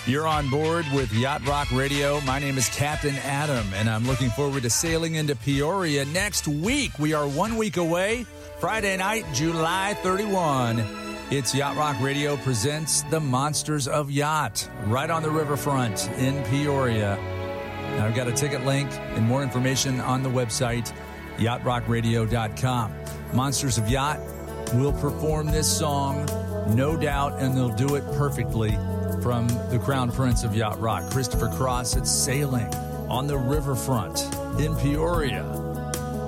You're on board with Yacht Rock Radio. My name is Captain Adam, and I'm looking forward to sailing into Peoria next week. We are 1 week away, Friday night, July 31. It's Yacht Rock Radio presents The Monsters of Yacht, right on the riverfront in Peoria. Now, I've got a ticket link and more information on the website, yachtrockradio.com. Monsters of Yacht will perform this song, no doubt, and they'll do it perfectly. From the Crown Prince of Yacht Rock, Christopher Cross, it's Sailing on the Riverfront in Peoria.